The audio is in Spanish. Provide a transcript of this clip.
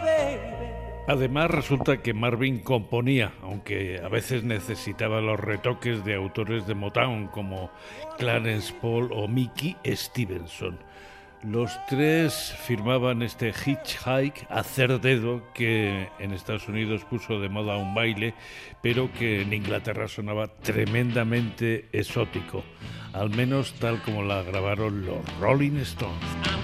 Además, resulta que Marvin componía, aunque a veces necesitaba los retoques de autores de Motown como Clarence Paul o Mickey Stevenson. Los tres firmaban este Hitchhike, hacer dedo, que en Estados Unidos puso de moda un baile, pero que en Inglaterra sonaba tremendamente exótico, al menos tal como la grabaron los Rolling Stones.